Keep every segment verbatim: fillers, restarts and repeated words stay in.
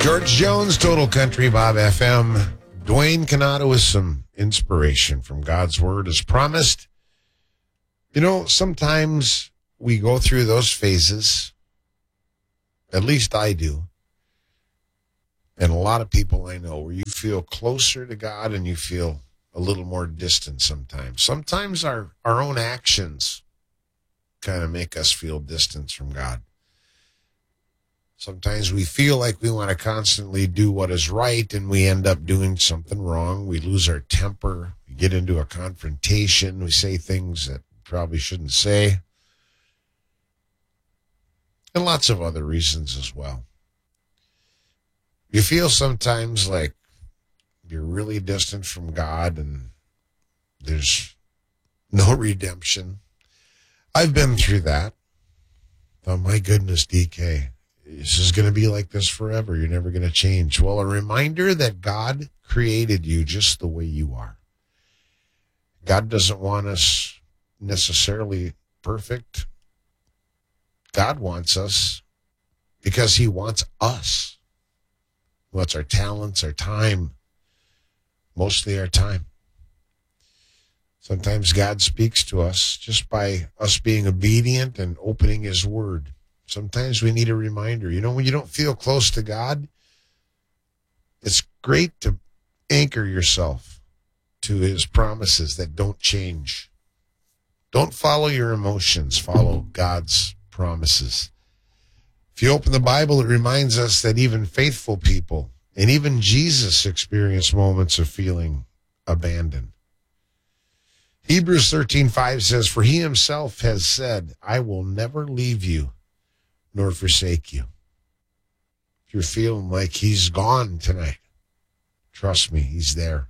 George Jones, Total Country, Bob F M. Dwayne Canada with some inspiration from God's Word as promised. You know, sometimes we go through those phases, at least I do, and a lot of people I know, where you feel closer to God and you feel a little more distant sometimes. Sometimes our, our own actions kind of make us feel distance from God. Sometimes we feel like we want to constantly do what is right, and we end up doing something wrong. We lose our temper. We get into a confrontation. We say things that we probably shouldn't say. And lots of other reasons as well. You feel sometimes like you're really distant from God and there's no redemption. I've been through that. Oh, my goodness, D K. This is going to be like this forever. You're never going to change. Well, a reminder that God created you just the way you are. God doesn't want us necessarily perfect. God wants us because he wants us. He wants our talents, our time, mostly our time. Sometimes God speaks to us just by us being obedient and opening his word. Sometimes we need a reminder. You know, when you don't feel close to God, it's great to anchor yourself to his promises that don't change. Don't follow your emotions. Follow God's promises. If you open the Bible, it reminds us that even faithful people and even Jesus experienced moments of feeling abandoned. Hebrews thirteen five says, "For he himself has said, I will never leave you nor forsake you." If you're feeling like he's gone tonight, trust me, he's there.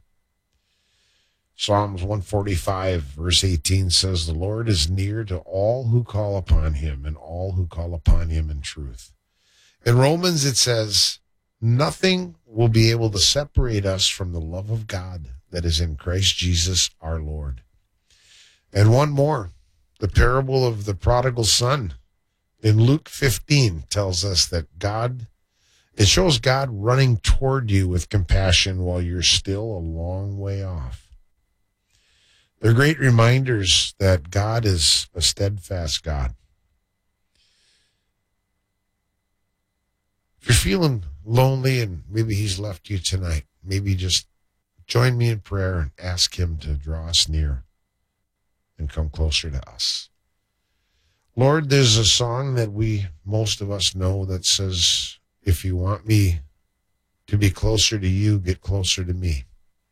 Psalms one forty-five, verse eighteen says, "The Lord is near to all who call upon him, and all who call upon him in truth." In Romans, it says, "Nothing will be able to separate us from the love of God that is in Christ Jesus our Lord." And one more, the parable of the prodigal son in Luke fifteen tells us that God, it shows God running toward you with compassion while you're still a long way off. They're great reminders that God is a steadfast God. If you're feeling lonely and maybe he's left you tonight, maybe just join me in prayer and ask him to draw us near and come closer to us. Lord, there's a song that we, most of us know that says, if you want me to be closer to you, get closer to me.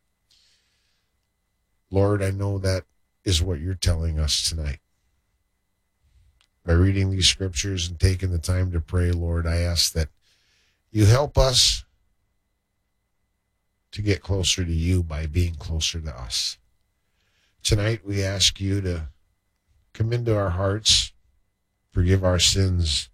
Lord, I know that is what you're telling us tonight. By reading these scriptures and taking the time to pray, Lord, I ask that you help us to get closer to you by being closer to us. Tonight, we ask you to come into our hearts, forgive our sins,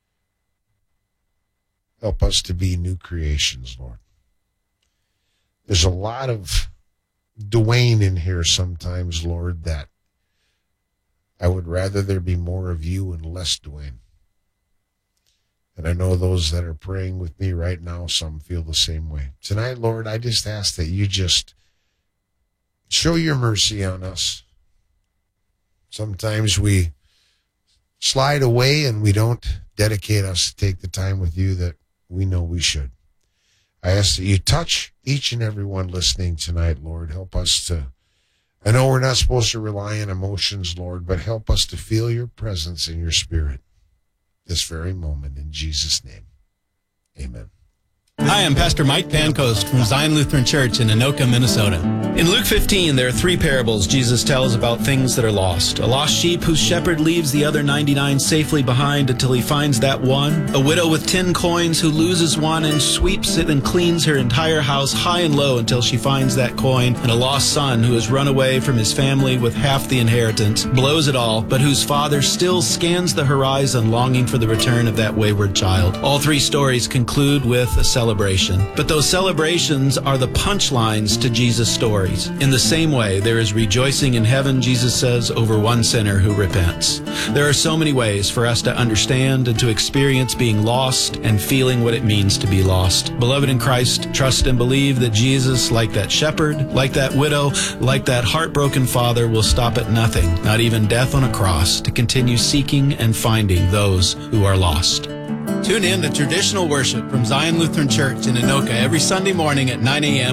help us to be new creations, Lord. There's a lot of Dwayne in here sometimes, Lord, that I would rather there be more of you and less Dwayne. And I know those that are praying with me right now, some feel the same way. Tonight, Lord, I just ask that you just show your mercy on us. Sometimes we slide away and we don't dedicate us to take the time with you that we know we should. I ask that you touch each and every one listening tonight, Lord. Help us to, I know we're not supposed to rely on emotions, Lord, but help us to feel your presence in your spirit this very moment. In Jesus' name, amen. Hi, I'm Pastor Mike Pancoast from Zion Lutheran Church in Anoka, Minnesota. In Luke fifteen, there are three parables Jesus tells about things that are lost. A lost sheep whose shepherd leaves the other ninety-nine safely behind until he finds that one. A widow with ten coins who loses one and sweeps it and cleans her entire house high and low until she finds that coin. And a lost son who has run away from his family with half the inheritance, blows it all, but whose father still scans the horizon longing for the return of that wayward child. All three stories conclude with a celebration celebration. But those celebrations are the punchlines to Jesus' stories. In the same way, there is rejoicing in heaven, Jesus says, over one sinner who repents. There are so many ways for us to understand and to experience being lost and feeling what it means to be lost. Beloved in Christ, trust and believe that Jesus, like that shepherd, like that widow, like that heartbroken father, will stop at nothing, not even death on a cross, to continue seeking and finding those who are lost. Tune in to Traditional Worship from Zion Lutheran Church in Anoka every Sunday morning at nine a.m.